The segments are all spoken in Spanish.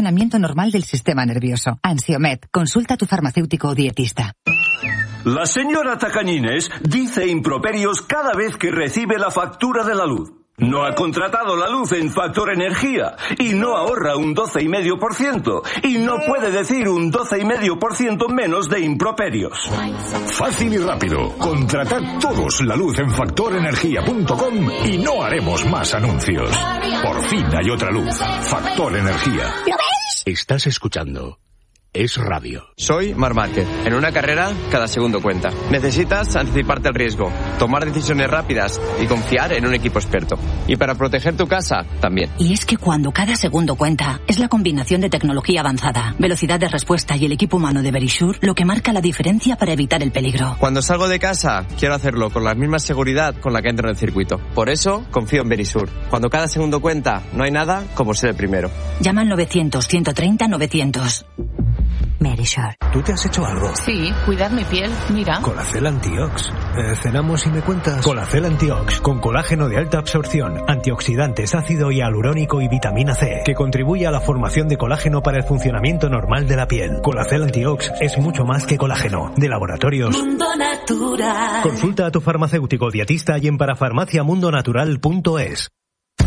funcionamiento normal del sistema nervioso. Ansiomed, consulta a tu farmacéutico o dietista. La señora Tacañines dice improperios cada vez que recibe la factura de la luz. No ha contratado la luz en Factor Energía y no ahorra un 12,5% y no puede decir un 12,5% menos de improperios. Fácil y rápido. Contratad todos la luz en factorenergia.com y no haremos más anuncios. Por fin hay otra luz. Factor Energía. ¿Lo ves? Estás escuchando Es Radio. Soy Marc Márquez. En una carrera, cada segundo cuenta. Necesitas anticiparte al riesgo, tomar decisiones rápidas y confiar en un equipo experto. Y para proteger tu casa, también. Y es que cuando cada segundo cuenta, es la combinación de tecnología avanzada, velocidad de respuesta y el equipo humano de Verisure lo que marca la diferencia para evitar el peligro. Cuando salgo de casa, quiero hacerlo con la misma seguridad con la que entro en el circuito. Por eso, confío en Verisure. Cuando cada segundo cuenta, no hay nada como ser el primero. Llama al 900-130-900. Verisure. ¿Tú te has hecho algo? Sí, cuidar mi piel, mira. Colacel Antiox. Cenamos y me cuentas. Colacel Antiox, con colágeno de alta absorción, antioxidantes, ácido hialurónico y vitamina C, que contribuye a la formación de colágeno para el funcionamiento normal de la piel. Colacel Antiox es mucho más que colágeno. De Laboratorios Mundo Natural. Consulta a tu farmacéutico dietista y en parafarmaciamundonatural.es.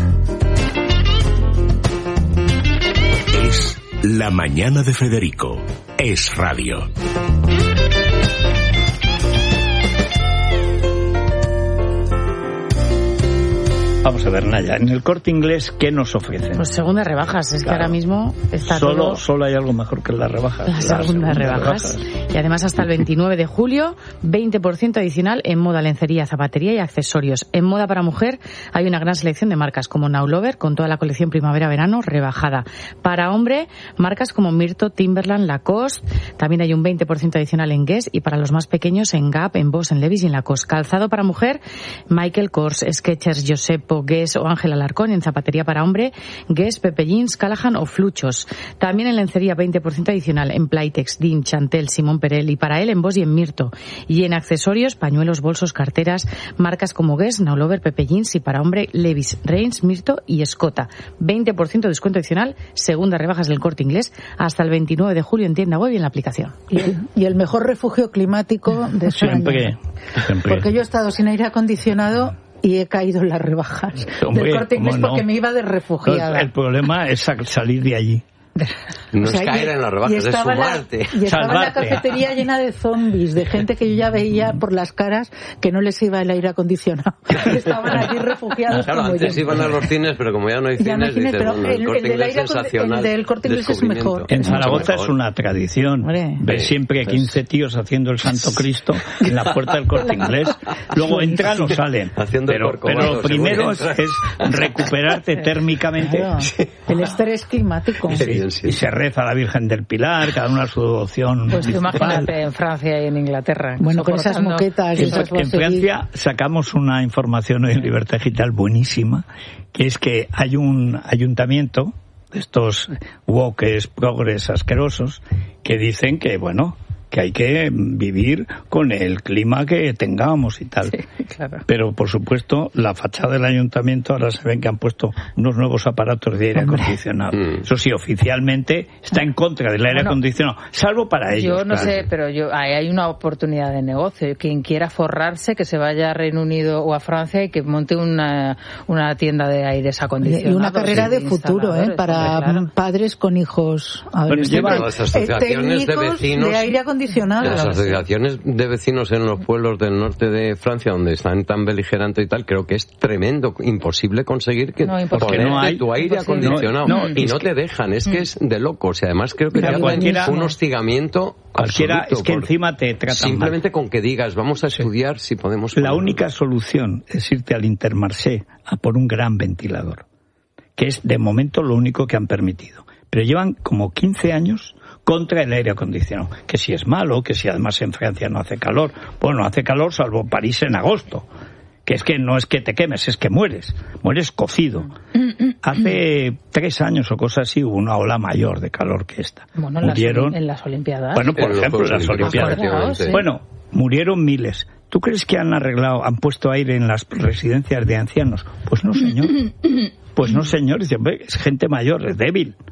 La mañana de Federico. Es Radio. Vamos a ver, Naya, en el Corte Inglés, ¿qué nos ofrecen? Pues segundas rebajas, es claro. Que ahora mismo está todo... Solo hay algo mejor que las rebajas. Las segundas rebajas. Y además hasta el 29 de julio, 20% adicional en moda, lencería, zapatería y accesorios. En moda para mujer hay una gran selección de marcas como Now Lover, con toda la colección primavera-verano rebajada. Para hombre, marcas como Myrto, Timberland, Lacoste. También hay un 20% adicional en Guess y para los más pequeños en Gap, en Boss, en Levi's y en Lacoste. Calzado para mujer, Michael Kors, Skechers, Josep, Guess o Ángel Alarcón. En zapatería para hombre, Guess, Pepe Jeans, Callahan o Fluchos. También en lencería 20% adicional en Playtex, Dean, Chantel, Simón Perel y para él en Boss y en Myrto. Y en accesorios, pañuelos, bolsos, carteras, marcas como Guess, Now Lover, Pepe Jeans y para hombre Levi's, Reigns, Myrto y Escota. 20% de descuento adicional, segundas rebajas del Corte Inglés hasta el 29 de julio en tienda web y en la aplicación. Y el mejor refugio climático de España. Siempre. Porque yo he estado sin aire acondicionado y he caído en las rebajas del Corte Inglés porque me iba de refugiada. El problema es salir de allí. No es caer en las rebajas, es sumarte. Y estaba la cafetería llena de zombies, de gente que yo ya veía por las caras que no les iba el aire acondicionado. Estaban allí refugiados. Claro, como antes yo. iban a los cines, pero como ya no hay cines, dices, pero bueno, el Corte Inglés es sensacional. El del Corte Inglés es mejor. En Zaragoza es una tradición. Ves siempre 15 tíos haciendo el Santo Cristo en la puerta del Corte Inglés. Luego entran o salen. Pero lo primero es recuperarte térmicamente. Claro, el estrés climático. Y se reza a la Virgen del Pilar, cada una su devoción. Pues imagínate en Francia y en Inglaterra. Bueno, con esas moquetas. En Francia sacamos una información hoy en Libertad Digital buenísima, que es que hay un ayuntamiento de estos woques, progres asquerosos, que dicen que, bueno, que hay que vivir con el clima que tengamos y tal. Sí, claro. Pero, por supuesto, la fachada del ayuntamiento ahora se ven que han puesto unos nuevos aparatos de aire acondicionado. Eso sí, oficialmente está en contra del aire acondicionado, salvo para ellos. Yo no sé, pero ahí hay una oportunidad de negocio. Quien quiera forrarse, que se vaya a Reino Unido o a Francia y que monte una tienda de aires acondicionados. Y una carrera de futuro, para padres con hijos. Bueno, llevan las asociaciones de vecinos de aire acondicionado. Las asociaciones de vecinos en los pueblos del norte de Francia, donde están tan beligerantes y tal, creo que es tremendo, imposible conseguir que ponerte tu aire acondicionado. Y no te dejan, es que es de locos. Y además creo que te un hostigamiento cualquiera absoluto. Es que encima te tratan simplemente mal. Con que digas, vamos a estudiar si podemos... La única solución es irte al Intermarché a por un gran ventilador, que es de momento lo único que han permitido. Pero llevan como 15 años contra el aire acondicionado, que si es malo, que si además en Francia no hace calor. Bueno, hace calor salvo París en agosto, que es que no es que te quemes, es que mueres cocido. Hace 3 años o cosas así hubo una ola mayor de calor que esta. Bueno, en las Olimpiadas. Bueno, por ejemplo, en las Olimpiadas. Sí. Bueno, murieron miles. ¿Tú crees que han puesto aire en las residencias de ancianos? Pues no, señor. Pues no, señor. Dice, es gente mayor, es débil.